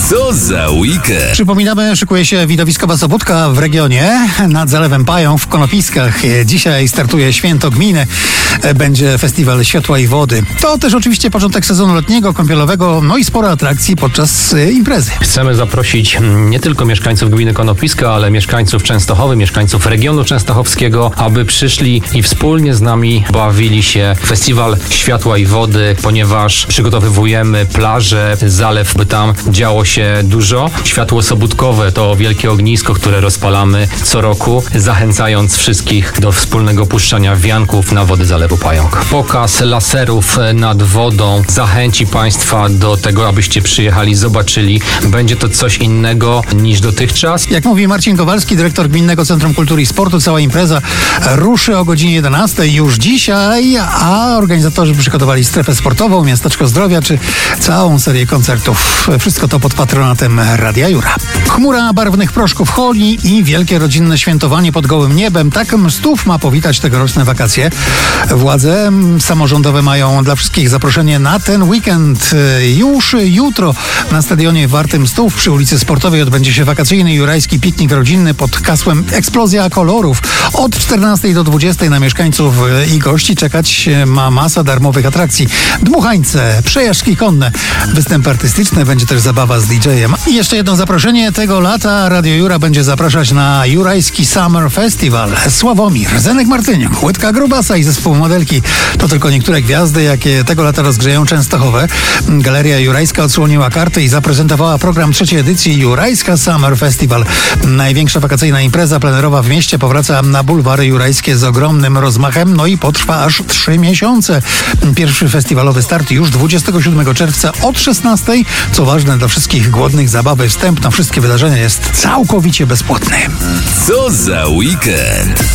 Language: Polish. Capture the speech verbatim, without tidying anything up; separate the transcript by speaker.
Speaker 1: Co za weekend?
Speaker 2: Przypominamy, szykuje się widowiskowa sobótka w regionie nad Zalewem Pająk w Konopiskach. Dzisiaj startuje Święto Gminy. Będzie festiwal światła i wody. To też oczywiście początek sezonu letniego, kąpielowego, no i sporo atrakcji podczas imprezy.
Speaker 3: Chcemy zaprosić nie tylko mieszkańców gminy Konopiska, ale mieszkańców Częstochowy, mieszkańców regionu częstochowskiego, aby przyszli i wspólnie z nami bawili się festiwal światła i wody, ponieważ przygotowujemy plażę, zalew, by tam działo się dużo. Światło sobótkowe to wielkie ognisko, które rozpalamy co roku, zachęcając wszystkich do wspólnego puszczania wianków na wody Zalewu Pająk. Pokaz laserów nad wodą zachęci Państwa do tego, abyście przyjechali, zobaczyli. Będzie to coś innego niż dotychczas.
Speaker 2: Jak mówi Marcin Kowalski, dyrektor Gminnego Centrum Kultury i Sportu, cała impreza ruszy o godzinie jedenastej już dzisiaj, a organizatorzy przygotowali strefę sportową, miasteczko zdrowia czy całą serię koncertów. Wszystko to pod patronatem Radia Jura. Chmura barwnych proszków holi i wielkie rodzinne świętowanie pod gołym niebem. Tak Mstów ma powitać tegoroczne wakacje. Władze samorządowe mają dla wszystkich zaproszenie na ten weekend. Już jutro na stadionie Warty Mstów przy ulicy Sportowej odbędzie się wakacyjny jurajski piknik rodzinny pod hasłem Eksplozja kolorów. Od czternastej do dwudziestej na mieszkańców i gości czekać ma masa darmowych atrakcji. Dmuchańce, przejażdżki konne, występy artystyczne, będzie też zabawa z didżejem. I jeszcze jedno zaproszenie. Tego lata Radio Jura będzie zapraszać na Jurajski Summer Festival. Sławomir, Zenek Martyniuk, Łydka Grubasa i zespół Modelki. To tylko niektóre gwiazdy, jakie tego lata rozgrzeją Częstochowę. Galeria Jurajska odsłoniła karty i zaprezentowała program trzeciej edycji Jurajska Summer Festival. Największa wakacyjna impreza plenerowa w mieście powraca na bulwary jurajskie z ogromnym rozmachem, no i potrwa aż trzy miesiące. Pierwszy festiwalowy start już dwudziestego siódmego czerwca od szesnastej. Co ważne, dla wszystkich głodnych zabawy wstęp na wszystkie wydarzenia jest całkowicie bezpłatny.
Speaker 1: Co za weekend?